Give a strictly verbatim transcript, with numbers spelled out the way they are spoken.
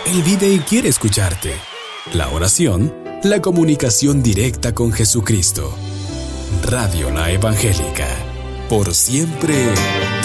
Él vive y quiere escucharte. La oración, la comunicación directa con Jesucristo. Radio La Evangélica. Por siempre.